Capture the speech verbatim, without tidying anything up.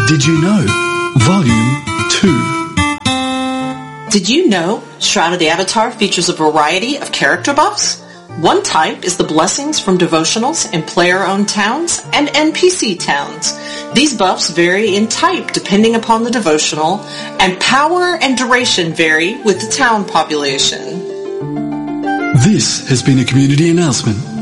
Did you know? Volume two. Did you know Shroud of the Avatar features a variety of character buffs? One type is the blessings from devotionals in player-owned towns and N P C towns. These buffs vary in type depending upon the devotional, and power and duration vary with the town population. This has been a community announcement